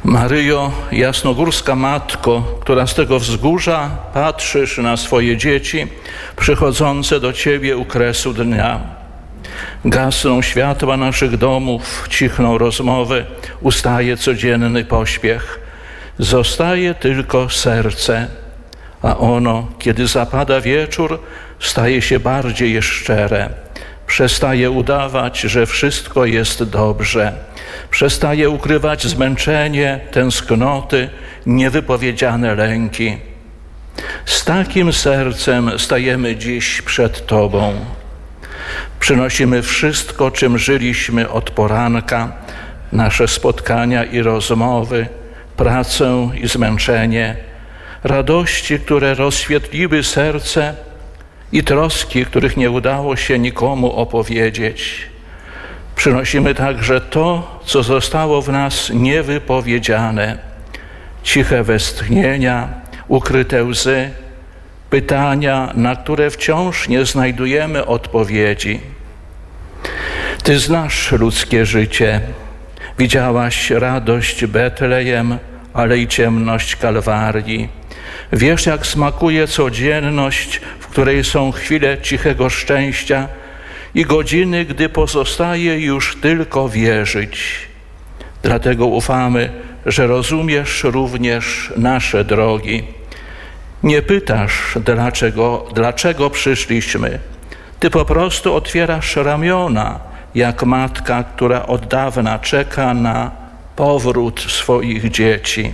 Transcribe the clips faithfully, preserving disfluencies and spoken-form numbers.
Maryjo, jasnogórska Matko, która z tego wzgórza patrzysz na swoje dzieci przychodzące do Ciebie u kresu dnia. Gasną światła naszych domów, cichną rozmowy, ustaje codzienny pośpiech. Zostaje tylko serce, a ono, kiedy zapada wieczór, staje się bardziej szczere. Przestaje udawać, że wszystko jest dobrze. Przestaje ukrywać zmęczenie, tęsknoty, niewypowiedziane lęki. Z takim sercem stajemy dziś przed Tobą. Przynosimy wszystko, czym żyliśmy od poranka, nasze spotkania i rozmowy, pracę i zmęczenie, radości, które rozświetliły serce i troski, których nie udało się nikomu opowiedzieć. Przynosimy także to, co zostało w nas niewypowiedziane, ciche westchnienia, ukryte łzy, pytania, na które wciąż nie znajdujemy odpowiedzi. Ty znasz ludzkie życie, widziałaś radość Betlejem, ale i ciemność Kalwarii. Wiesz, jak smakuje codzienność, w której są chwile cichego szczęścia i godziny, gdy pozostaje już tylko wierzyć. Dlatego ufamy, że rozumiesz również nasze drogi. Nie pytasz, dlaczego, dlaczego przyszliśmy. Ty po prostu otwierasz ramiona, jak matka, która od dawna czeka na powrót swoich dzieci.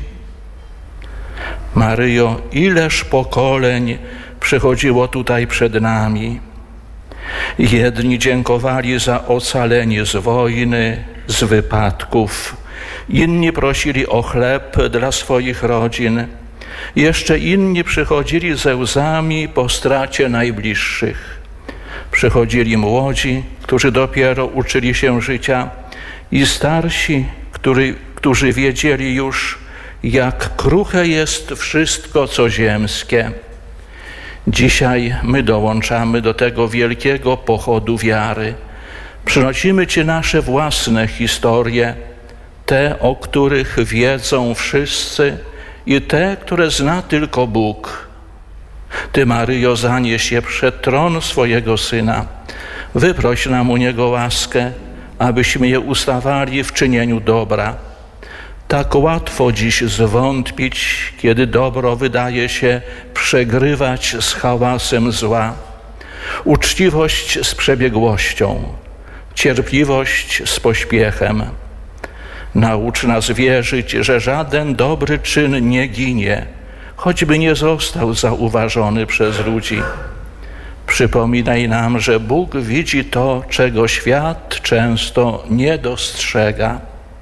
Maryjo, ileż pokoleń przychodziło tutaj przed nami. Jedni dziękowali za ocalenie z wojny, z wypadków. Inni prosili o chleb dla swoich rodzin. Jeszcze inni przychodzili ze łzami po stracie najbliższych. Przychodzili młodzi, którzy dopiero uczyli się życia, i starsi, który, którzy wiedzieli już, jak kruche jest wszystko, co ziemskie. Dzisiaj my dołączamy do tego wielkiego pochodu wiary. Przynosimy Ci nasze własne historie, te, o których wiedzą wszyscy i te, które zna tylko Bóg. Ty, Maryjo, zanieś je przed tron swojego Syna. Wyproś nam u Niego łaskę, abyśmy je ustawali w czynieniu dobra. Tak łatwo dziś zwątpić, kiedy dobro wydaje się przegrywać z hałasem zła. Uczciwość z przebiegłością, cierpliwość z pośpiechem. Naucz nas wierzyć, że żaden dobry czyn nie ginie, choćby nie został zauważony przez ludzi. Przypominaj nam, że Bóg widzi to, czego świat często nie dostrzega.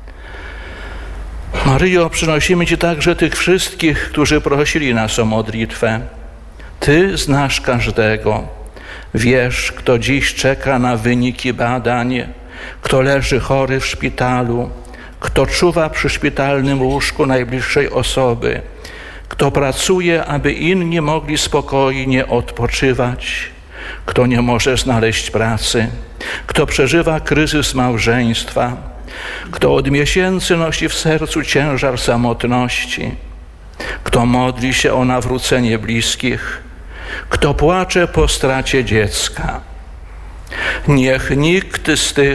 Maryjo, przynosimy Ci także tych wszystkich, którzy prosili nas o modlitwę. Ty znasz każdego. Wiesz, kto dziś czeka na wyniki badań, kto leży chory w szpitalu, kto czuwa przy szpitalnym łóżku najbliższej osoby, kto pracuje, aby inni mogli spokojnie odpoczywać, kto nie może znaleźć pracy, kto przeżywa kryzys małżeństwa, kto od miesięcy nosi w sercu ciężar samotności, kto modli się o nawrócenie bliskich, kto płacze po stracie dziecka. Niech nikt z tych